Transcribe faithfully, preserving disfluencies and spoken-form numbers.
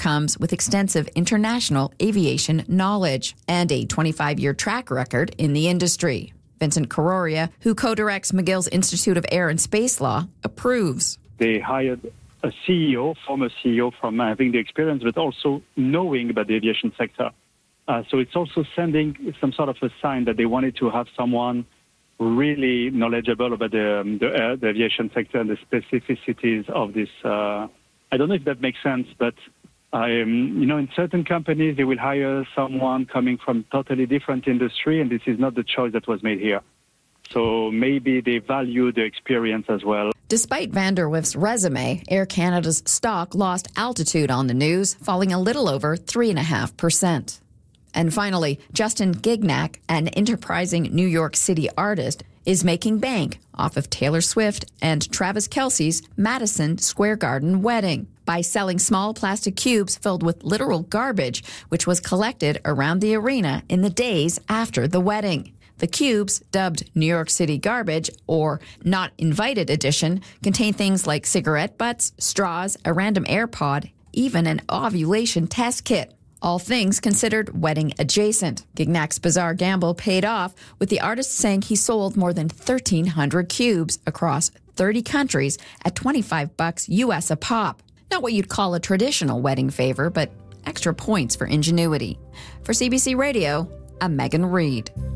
comes with extensive international aviation knowledge and a twenty-five-year track record in the industry. Vincent Caroria, who co-directs McGill's Institute of Air and Space Law, approves. They hired a C E O, former C E O, from having the experience, but also knowing about the aviation sector. Uh, so it's also sending some sort of a sign that they wanted to have someone really knowledgeable about the, um, the, uh, the aviation sector and the specificities of this. Uh, I don't know if that makes sense, but um, you know, in certain companies, they will hire someone coming from totally different industry, and this is not the choice that was made here. So maybe they value the experience as well. Despite van der Werf's resume, Air Canada's stock lost altitude on the news, falling a little over three point five percent. And finally, Justin Gignac, an enterprising New York City artist, is making bank off of Taylor Swift and Travis Kelce's Madison Square Garden wedding by selling small plastic cubes filled with literal garbage, which was collected around the arena in the days after the wedding. The cubes, dubbed New York City Garbage or Not Invited Edition, contain things like cigarette butts, straws, a random AirPod, even an ovulation test kit. All things considered wedding adjacent. Gignac's bizarre gamble paid off, with the artist saying he sold more than thirteen hundred cubes across thirty countries at twenty-five bucks U S a pop. Not what you'd call a traditional wedding favor, but extra points for ingenuity. For C B C Radio, I'm Megan Reed.